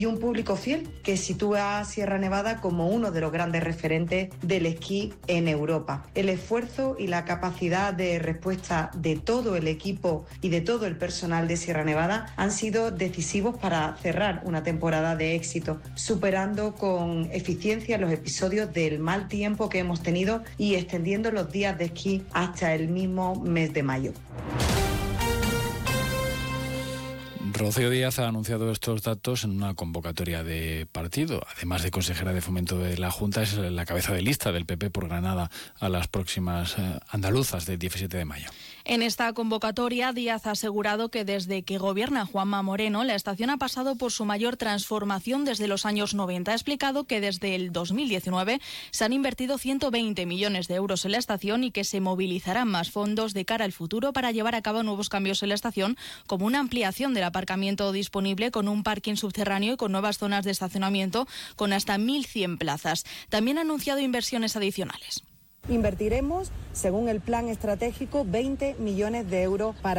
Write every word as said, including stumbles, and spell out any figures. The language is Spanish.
y un público fiel que sitúa a Sierra Nevada como uno de los grandes referentes del esquí en Europa. El esfuerzo y la capacidad de respuesta de todo el equipo y de todo el personal de Sierra Nevada han sido decisivos para cerrar una temporada de éxito, superando con eficiencia los episodios del mal tiempo que hemos tenido y extendiendo los días de esquí hasta el mismo mes de mayo. Rocío Díaz ha anunciado estos datos en una convocatoria de partido. Además de consejera de fomento de la Junta, es la cabeza de lista del P P por Granada a las próximas eh, andaluzas del diecisiete de mayo. En esta convocatoria, Díaz ha asegurado que desde que gobierna Juanma Moreno, la estación ha pasado por su mayor transformación desde los años noventa. Ha explicado que desde el dos mil diecinueve se han invertido ciento veinte millones de euros en la estación y que se movilizarán más fondos de cara al futuro para llevar a cabo nuevos cambios en la estación, como una ampliación del aparcamiento disponible con un parking subterráneo y con nuevas zonas de estacionamiento con hasta mil cien plazas. También ha anunciado inversiones adicionales. Invertiremos, según el plan estratégico, veinte millones de euros para